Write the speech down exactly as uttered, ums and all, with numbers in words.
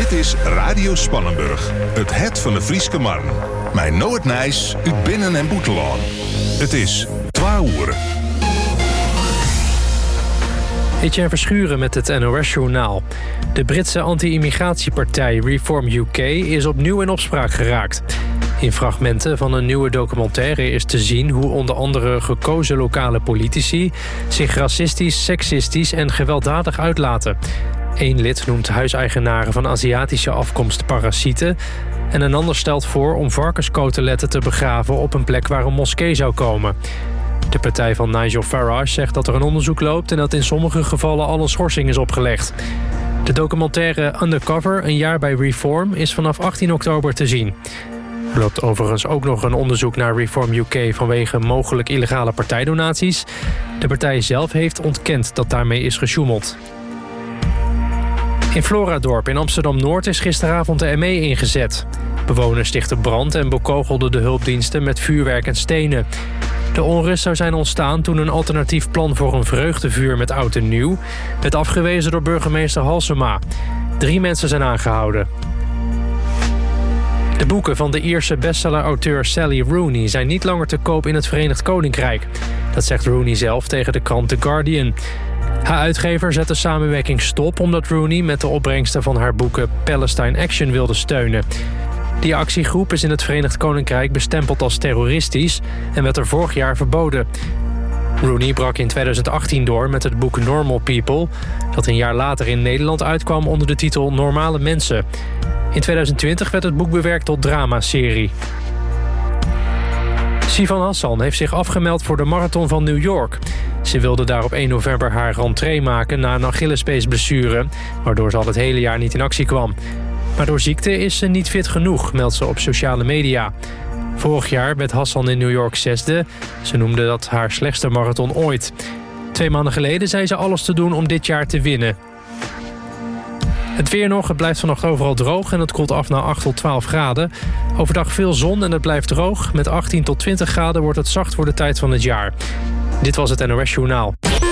Dit is Radio Spannenburg, het het van de Frieske Marn. Mijn Noordnijs, uit Binnen- en Boetelaan. Het is twaalf uur. Etienne Verschuren met het N O S-journaal. De Britse anti-immigratiepartij Reform U K is opnieuw in opspraak geraakt. In fragmenten van een nieuwe documentaire is te zien hoe onder andere gekozen lokale politici zich racistisch, seksistisch en gewelddadig uitlaten. Eén lid noemt huiseigenaren van Aziatische afkomst parasieten en een ander stelt voor om varkenskoteletten te begraven op een plek waar een moskee zou komen. De partij van Nigel Farage zegt dat er een onderzoek loopt en dat in sommige gevallen al een schorsing is opgelegd. De documentaire Undercover, een jaar bij Reform, is vanaf achttien oktober te zien. Er loopt overigens ook nog een onderzoek naar Reform U K vanwege mogelijk illegale partijdonaties. De partij zelf heeft ontkend dat daarmee is gesjoemeld. In Floradorp in Amsterdam-Noord is gisteravond de M E ingezet. Bewoners stichtten brand en bekogelden de hulpdiensten met vuurwerk en stenen. De onrust zou zijn ontstaan toen een alternatief plan voor een vreugdevuur met oud en nieuw werd afgewezen door burgemeester Halsema. Drie mensen zijn aangehouden. De boeken van de Ierse bestseller-auteur Sally Rooney zijn niet langer te koop in het Verenigd Koninkrijk. Dat zegt Rooney zelf tegen de krant The Guardian. Haar uitgever zet de samenwerking stop omdat Rooney met de opbrengsten van haar boeken Palestine Action wilde steunen. Die actiegroep is in het Verenigd Koninkrijk bestempeld als terroristisch en werd er vorig jaar verboden. Rooney brak in tweeduizend achttien door met het boek Normal People, dat een jaar later in Nederland uitkwam onder de titel Normale Mensen. In tweeduizend twintig werd het boek bewerkt tot dramaserie. Sivan Hassan heeft zich afgemeld voor de Marathon van New York. Ze wilde daar op één november haar rentree maken na een Achillespeesblessure, waardoor ze al het hele jaar niet in actie kwam. Maar door ziekte is ze niet fit genoeg, meldt ze op sociale media. Vorig jaar werd Hassan in New York zesde. Ze noemde dat haar slechtste marathon ooit. Twee maanden geleden zei ze alles te doen om dit jaar te winnen. Het weer nog, het blijft vannacht overal droog en het koelt af naar acht tot twaalf graden. Overdag veel zon en het blijft droog. Met achttien tot twintig graden wordt het zacht voor de tijd van het jaar. Dit was het N O S Journaal.